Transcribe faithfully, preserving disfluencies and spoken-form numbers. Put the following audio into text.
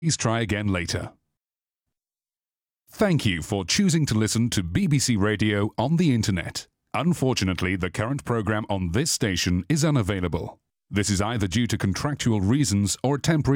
Please try again later. Thank you for choosing to listen to B B C Radio on the Internet. Unfortunately, the current program on this station is unavailable. This is either due to contractual reasons or temporary